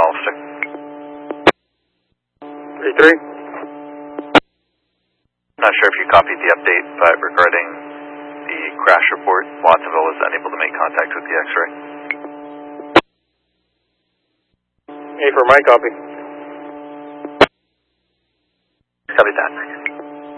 officer. 3-3. Not sure if you copied the update, but regarding the crash report, Watsonville was unable to make contact with the X-ray. A for my copy. Copy that.